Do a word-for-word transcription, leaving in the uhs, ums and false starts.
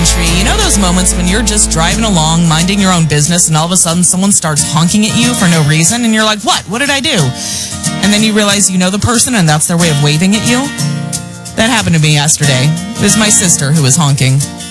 country. You know those moments when you're just driving along, minding your own business, and all of a sudden someone starts honking at you for no reason, and you're like, what? What did I do? And then you realize you know the person, and that's their way of waving at you. That happened to me yesterday. It was my sister who was honking.